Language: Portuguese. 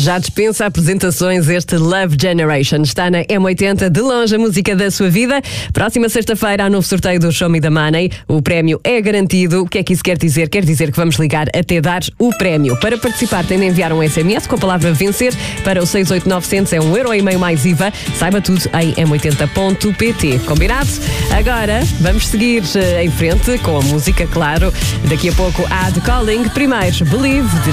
Já dispensa apresentações este Love Generation. Está na M80, de longe a música da sua vida. Próxima sexta-feira há novo sorteio do Show Me the Money. O prémio é garantido. O que é que isso quer dizer? Quer dizer que vamos ligar até dar o prémio. Para participar tem de enviar um SMS com a palavra vencer para o 68900, é €1,5 mais IVA. Saiba tudo em m80.pt. Combinado? Agora vamos seguir em frente com a música, claro. Daqui a pouco há The Calling. Primeiro, Believe, de